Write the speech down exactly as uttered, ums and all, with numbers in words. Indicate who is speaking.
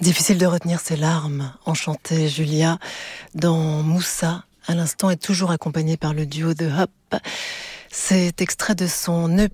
Speaker 1: Difficile de retenir ses larmes, enchantait Julia dans Moussa. À l'instant est toujours accompagnée par le duo de Hop. C'est extrait de son E